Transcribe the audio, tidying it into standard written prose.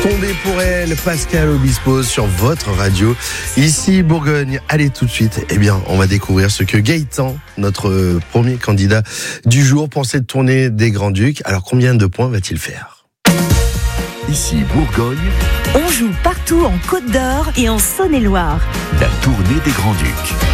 Condé pour elle, Pascal Obispo sur votre radio. Ici Bourgogne. Allez tout de suite, on va découvrir ce que Gaëtan, notre premier candidat du jour, pensait de tourner des Grands-Ducs. Alors combien de points va-t-il faire ? Ici Bourgogne. On joue partout en Côte d'Or et en Saône-et-Loire. La tournée des Grands-Ducs.